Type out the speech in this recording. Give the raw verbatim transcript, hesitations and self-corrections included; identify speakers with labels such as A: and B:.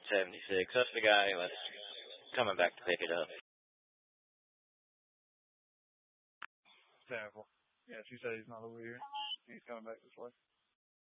A: seventy-six. That's the guy that's coming back to pick it up.
B: Terrible. Yeah, she said he's not over here. He's coming back this way.